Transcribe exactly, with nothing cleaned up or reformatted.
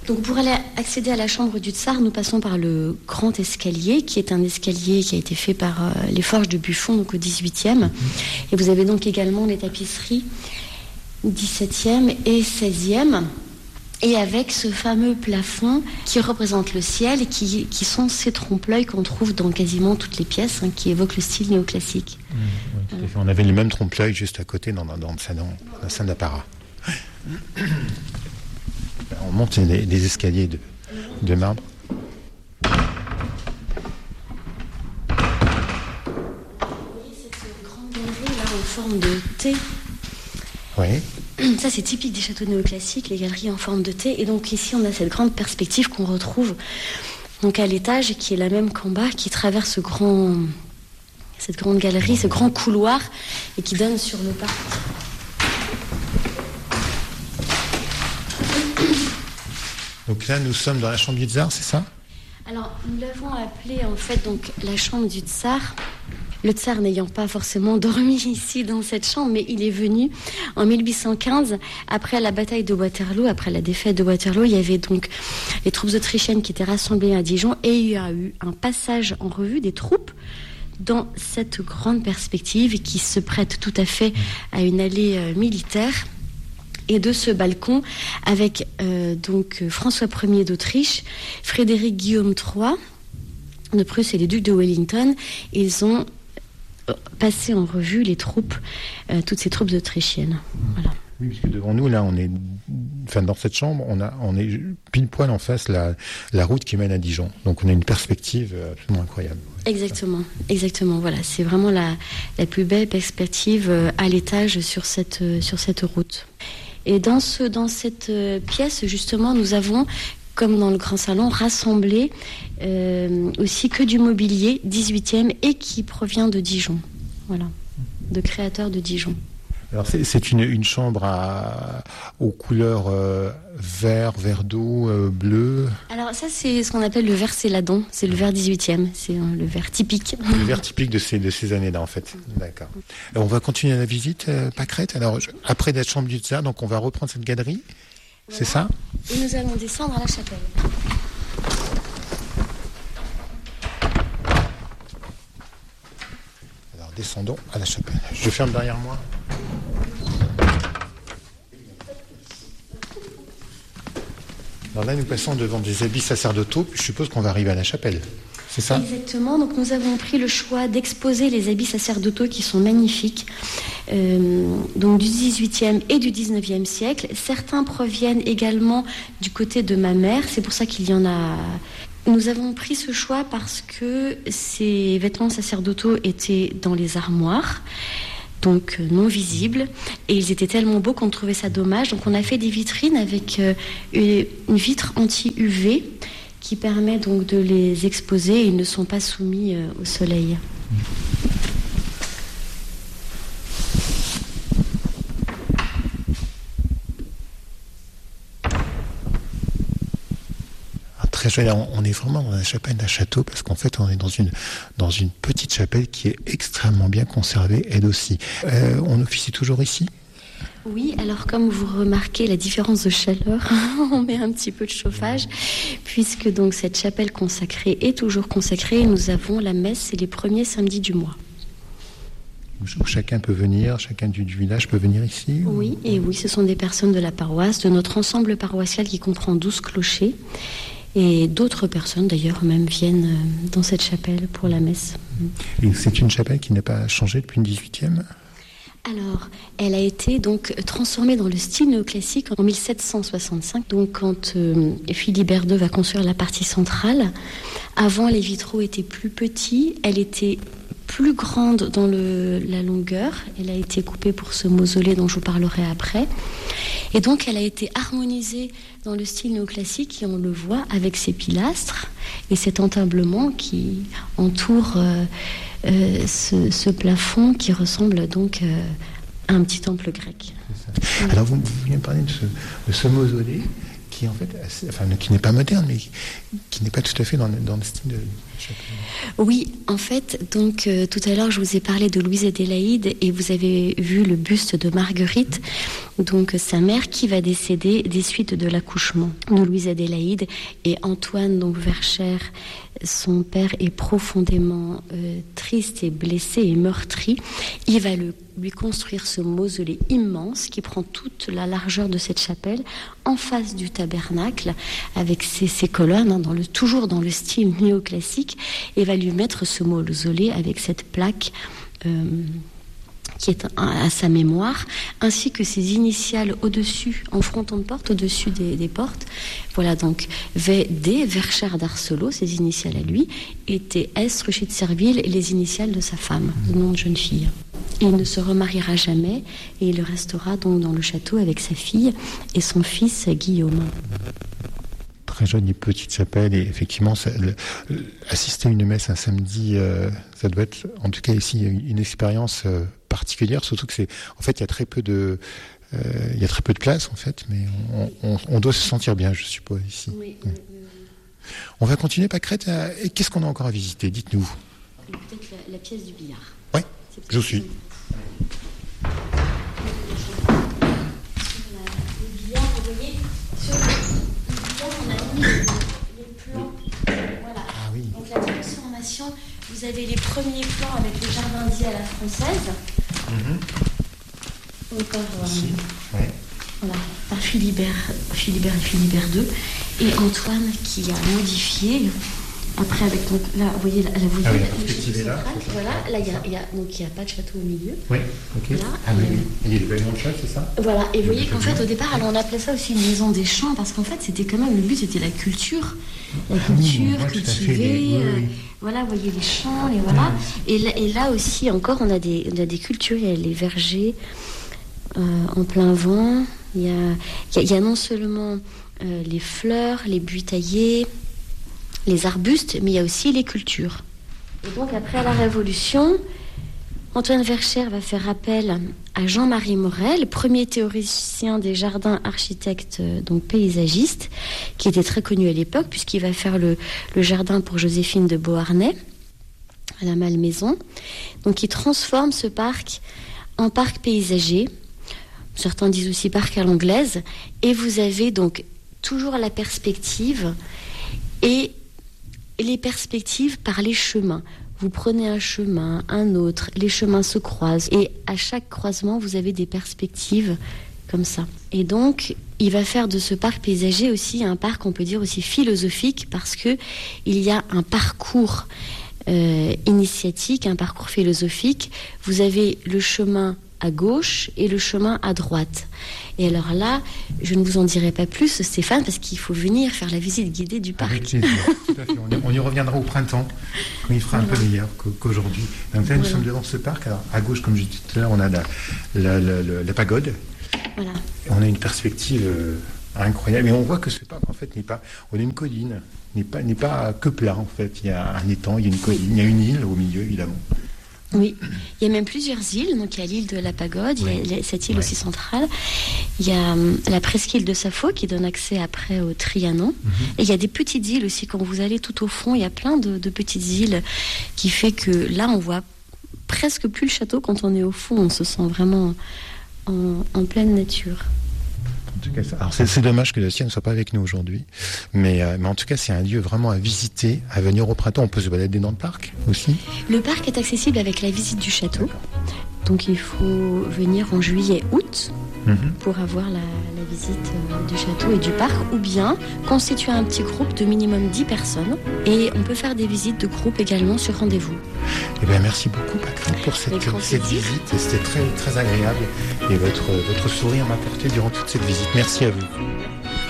Donc pour aller accéder à la chambre du tsar, nous passons par le grand escalier, qui est un escalier qui a été fait par euh, les forges de Buffon, donc au dix-huitième. Mmh. Et vous avez donc également les tapisseries dix-septième et seizième. Et avec ce fameux plafond qui représente le ciel et qui, qui sont ces trompe-l'œil qu'on trouve dans quasiment toutes les pièces, hein, qui évoquent le style néoclassique. Mmh, oui, tout à fait. On avait les mêmes trompe-l'œil juste à côté dans, dans, dans le salon, dans la salle d'apparat. On monte des, des escaliers de, de marbre. Vous voyez cette grande galerie là en forme de T. Oui. Ça, c'est typique des châteaux néoclassiques, les galeries en forme de T. Et donc ici, on a cette grande perspective qu'on retrouve donc à l'étage et qui est la même qu'en bas, qui traverse ce grand, cette grande galerie, ce grand couloir et qui donne sur le parc. Donc là, nous sommes dans la chambre du tsar, c'est ça ? Alors, nous l'avons appelé en fait donc la chambre du tsar. Le tsar n'ayant pas forcément dormi ici dans cette chambre, mais il est venu en mille huit cent quinze, après la bataille de Waterloo, après la défaite de Waterloo. Il y avait donc les troupes autrichiennes qui étaient rassemblées à Dijon et il y a eu un passage en revue des troupes dans cette grande perspective qui se prête tout à fait à une allée euh, militaire. Et de ce balcon, avec euh, donc François Ier d'Autriche, Frédéric Guillaume trois de Prusse et les ducs de Wellington, ils ont passé en revue les troupes, euh, toutes ces troupes autrichiennes. Voilà. Oui, puisque devant nous, là, on est, enfin, dans cette chambre, on a, on est pile poil en face la, la route qui mène à Dijon. Donc, on a une perspective absolument incroyable. Exactement, exactement. Voilà, c'est vraiment la, la plus belle perspective euh, à l'étage sur cette, euh, sur cette route. Et dans, ce, dans cette euh, pièce, justement, nous avons, comme dans le grand salon, rassemblé euh, aussi que du mobilier dix-huitième et qui provient de Dijon. Voilà, de créateurs de Dijon. Alors c'est, c'est une, une chambre à, aux couleurs euh, vert, vert d'eau, euh, bleu. Alors ça c'est ce qu'on appelle le vert céladon, c'est le vert dix-huitième, c'est euh, le vert typique. Le vert typique de ces, de ces années-là en fait. D'accord. Alors, on va continuer la visite, euh, Pâquerette. Alors je, après la chambre du tsar, donc on va reprendre cette galerie, voilà. C'est ça ? Et nous allons descendre à la chapelle. Alors descendons à la chapelle. Je ferme derrière moi. Alors là, nous passons devant des habits sacerdotaux, puis je suppose qu'on va arriver à la chapelle. C'est ça ? Exactement. Donc nous avons pris le choix d'exposer les habits sacerdotaux qui sont magnifiques, euh, donc du dix-huitième et du dix-neuvième siècle. Certains proviennent également du côté de ma mère. C'est pour ça qu'il y en a. Nous avons pris ce choix parce que ces vêtements sacerdotaux étaient dans les armoires, donc non visibles, et ils étaient tellement beaux qu'on trouvait ça dommage. Donc on a fait des vitrines avec euh, une vitre anti-U V qui permet donc de les exposer et ils ne sont pas soumis euh, au soleil. Très joli. On est vraiment dans la chapelle d'un château parce qu'en fait on est dans une, dans une petite chapelle qui est extrêmement bien conservée, elle aussi. Euh, on officie toujours ici ? Oui, alors comme vous remarquez la différence de chaleur, on met un petit peu de chauffage, puisque donc cette chapelle consacrée est toujours consacrée. Nous avons la messe, c'est les premiers samedis du mois. Où chacun peut venir, chacun du, du village peut venir ici ? Oui, et oui, ce sont des personnes de la paroisse, de notre ensemble paroissial qui comprend douze clochers. Et d'autres personnes, d'ailleurs, même viennent dans cette chapelle pour la messe. Et c'est une chapelle qui n'a pas changé depuis le dix-huitième ? Alors, elle a été donc transformée dans le style néoclassique en mille sept cent soixante-cinq, donc quand euh, Philibert deux va construire la partie centrale. Avant, les vitraux étaient plus petits, elle était plus grande dans le, la longueur. Elle a été coupée pour ce mausolée dont je vous parlerai après. Et donc, elle a été harmonisée dans le style néoclassique et on le voit avec ses pilastres et cet entablement qui entoure euh, euh, ce, ce plafond qui ressemble donc euh, à un petit temple grec. Alors, vous, vous venez de parler de ce, de ce mausolée qui est en fait assez, enfin, qui n'est pas moderne, mais qui, qui n'est pas tout à fait dans, dans le style de château. Oui, en fait, donc euh, tout à l'heure, je vous ai parlé de Louise Adélaïde et vous avez vu le buste de Marguerite, donc sa mère qui va décéder des suites de l'accouchement de Louise Adélaïde, et Antoine donc Verschère, son père, est profondément euh, triste et blessé et meurtri. Il va le, lui construire ce mausolée immense qui prend toute la largeur de cette chapelle en face du tabernacle avec ses, ses colonnes, hein, dans le, toujours dans le style néoclassique, et va lui mettre ce mausolée avec cette plaque euh, qui est à sa mémoire, ainsi que ses initiales au-dessus, en fronton de porte, au-dessus des, des portes. Voilà, donc V D, Verschère d'Arcelot, ses initiales à lui, et T S, Ruchet de Serville, et les initiales de sa femme, le nom de jeune fille. Il ne se remariera jamais, et il restera donc dans le château avec sa fille et son fils Guillaume. Très jolie petite chapelle, et effectivement, ça, le, assister à une messe un samedi, euh, ça doit être, en tout cas ici, une expérience euh, particulière, surtout que c'est, en fait, il y a très peu de, euh, il y a très peu de place, en fait, mais on, on, on doit se sentir bien, je suppose, ici. Oui, oui. oui, oui. On va continuer, Pâquerette, et qu'est-ce qu'on a encore à visiter? Dites-nous. Peut-être la, la pièce du billard. Oui, je vous suis. Vous avez les premiers plans avec le jardin dit à la française. Mm-hmm. Encore, euh, ouais. Voilà, par Philibert, Philibert et Philibert deux. Et Antoine qui a modifié. Après, avec donc, là, vous voyez, là, vous voyez, ah oui, la perspective est là. Voilà, là, il y a, y a, donc il n'y a pas de château au milieu. Oui, ok. Là, ah oui, oui. Il y a des bâtiments de château, c'est ça? Voilà, et vous voyez qu'en fait, au départ, alors, on appelait ça aussi une maison des champs, parce qu'en fait, c'était quand même, le but, c'était la culture. La culture, ah oui, cultivée. Oui, oui. Euh, voilà, vous voyez les champs, et voilà. Oui. Et, là, et là aussi, encore, on a des, on a des cultures, il y a les vergers euh, en plein vent. Il y a, il y a, il y a non seulement euh, les fleurs, les buis taillés, les arbustes, mais il y a aussi les cultures. Et donc, après la Révolution, Antoine Verschère va faire appel à Jean-Marie Morel, premier théoricien des jardins, architecte, donc paysagiste, qui était très connu à l'époque, puisqu'il va faire le, le jardin pour Joséphine de Beauharnais, à la Malmaison. Donc, il transforme ce parc en parc paysager. Certains disent aussi parc à l'anglaise. Et vous avez donc toujours la perspective et les perspectives par les chemins. Vous prenez un chemin, un autre, les chemins se croisent. Et à chaque croisement, vous avez des perspectives comme ça. Et donc, il va faire de ce parc paysager aussi un parc, on peut dire aussi philosophique, parce que il y a un parcours euh, initiatique, un parcours philosophique. Vous avez le chemin à gauche et le chemin à droite. Et alors là, je ne vous en dirai pas plus, Stéphane, parce qu'il faut venir faire la visite guidée du parc. Avec plaisir, tout à fait. On y, on y reviendra au printemps, quand il fera un voilà. peu meilleur qu'aujourd'hui. Donc là, nous voilà. sommes devant ce parc. Alors, à gauche, comme je disais tout à l'heure, on a la, la, la, la, la pagode. Voilà. Et on a une perspective euh, incroyable. Et on voit que ce parc, en fait, n'est pas... On a une colline, n'est pas, n'est pas que plat, en fait. Il y a un étang, il y a une colline, oui. il y a une île au milieu, évidemment. Oui, il y a même plusieurs îles. Donc il y a l'île de la Pagode, oui. il y a cette île oui. aussi centrale. Il y a um, la presqu'île de Sappho qui donne accès après au Trianon. Mm-hmm. Et il y a des petites îles aussi. Quand vous allez tout au fond, il y a plein de, de petites îles qui fait que là, on voit presque plus le château quand on est au fond. On se sent vraiment en, en pleine nature. En tout cas, alors c'est, c'est dommage que Dassia ne soit pas avec nous aujourd'hui, mais, euh, mais en tout cas c'est un lieu vraiment à visiter, à venir au printemps. On peut se balader dans le parc aussi. Le parc est accessible avec la visite du château, donc il faut venir en juillet-août mm-hmm. pour avoir la, la visite euh, du château et du parc, ou bien constituer un petit groupe de minimum dix personnes, et on peut faire des visites de groupe également sur rendez-vous. Eh bien, merci beaucoup, Patrick, pour cette, cette visite. C'était très, très agréable. Et votre, votre sourire m'a porté durant toute cette visite. Merci à vous.